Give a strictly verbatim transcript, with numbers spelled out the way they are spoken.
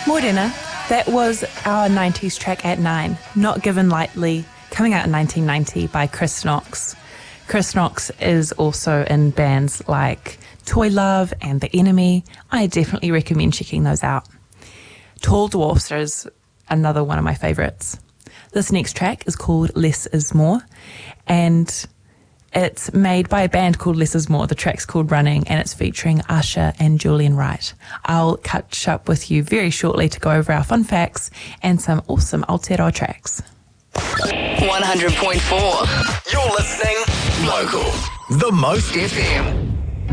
Morena, that was our nineties track at nine, Not Given Lightly, coming out in nineteen ninety by Chris Knox. Chris Knox is also in bands like Toy Love and The Enemy. I definitely recommend checking those out. Tall Dwarfs is another one of my favourites. This next track is called Less Is More, and it's made by a band called Less Is More. The track's called Running, and it's featuring Usher and Julian Wright. I'll catch up with you very shortly to go over our fun facts and some awesome Aotearoa tracks. one hundred point four. You're listening Local. The Most F M.